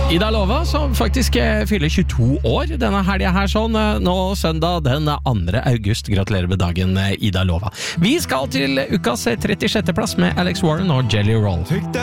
Ida Lova, som faktisk fyller 22 år denne helgen her sånn, nå søndag den 2. august. Gratulerer med dagen, Ida Lova. Vi skal til ukas 36. plass med Alex Warren og Jelly Roll.